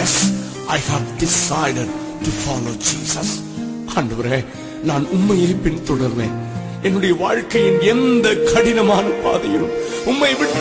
yes, I have decided to follow Jesus. ஆண்டவரே, நான் உம்மையை பின்தொடர்வேன். என்னுடைய வாழ்க்கையின் எந்த கடினமான பாதையிலும் உம்மை விட்டு